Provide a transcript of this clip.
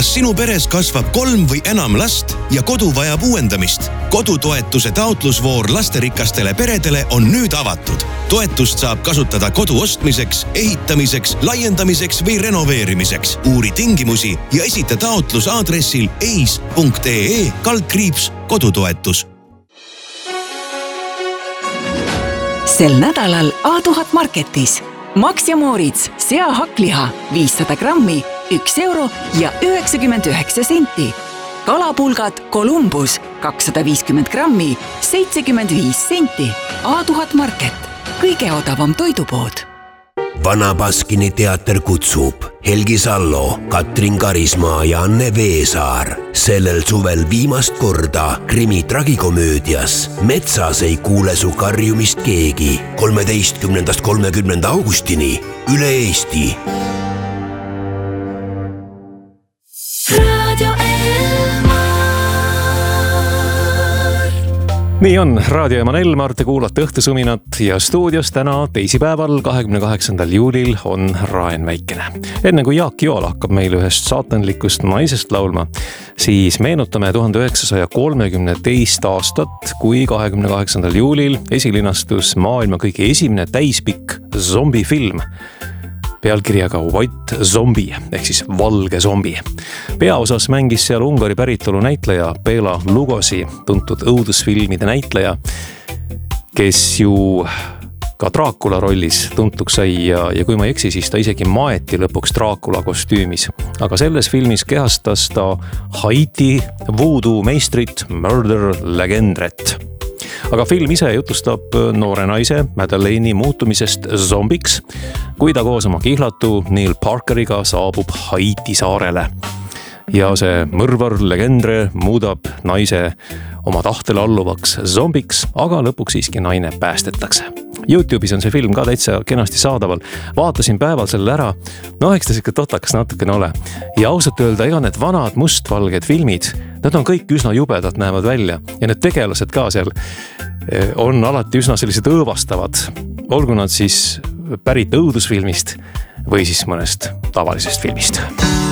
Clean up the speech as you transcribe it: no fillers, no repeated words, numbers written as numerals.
Kas sinu peres kasvab 3 või enam last ja kodu vajab uuendamist? Kodutoetuse taotlusvoor lasterikastele peredele on nüüd avatud. Toetust saab kasutada kodu ostmiseks, ehitamiseks, laiendamiseks või renoveerimiseks. Uuri tingimusi ja esita taotlus aadressil eis.ee/kodutoetus. Sel nädalal A1000 Marketis. Max ja Moritz seahakkliha 500 grammi, 1 euro ja 99 senti. Kalapulgad Columbus 250 grammi, 75 senti. A1000 Market. Kõige odavam toidupood. Vana Baskini teater kutsub Helgi Sallo, Katrin Karismaa ja Anne Veesaar. Sellel suvel viimast korda krimi-tragikomöödias Metsas ei kuule su karjumist keegi 13.–30. augustini üle Eesti. Nii on, Raadio Eman Elmar, te kuulate Õhtusuminat ja stuudios täna teisipäeval 28. juulil on Raen Väikene. Enne kui Jaak Joal hakkab meil ühest saatanlikust naisest laulma, siis meenutame 1932. aastat, kui 28. juulil esilinastus maailma kõige esimene täispikk zombifilm pealkirjaga White Zombie ehk siis valge zombi. Peaosas mängis seal Ungari päritolu näitleja Bela Lugosi, tuntud õudusfilmide näitleja, kes ju ka Dracula rollis tuntuks sai ja kui ma ei eksi, siis ta isegi maeti lõpuks Dracula kostüümis. Aga selles filmis kehastas ta Haiti voodoo meistrit Murder Legendret. Aga film ise jutustab noore naise Madeleine'i muutumisest zombiks, kui ta koos oma kihlatu Neil Parkeriga saabub Haiti saarele. Ja see mõrvar Legendre muudab naise oma tahtele alluvaks zombiks, aga lõpuks siiski naine päästetakse. YouTube'is on see film ka täitsa kenasti saadaval. Vaatasin päeval selle ära. No eks ta siuke totakas natukene ole. Ja ausalt öelda, ega need vanad mustvalged filmid, nad on kõik üsna jubedad, näevad välja. Ja need tegelased ka seal on alati üsna sellised õõvastavad. Olgu nad siis pärit õudusfilmist või siis mõnest tavalisest filmist.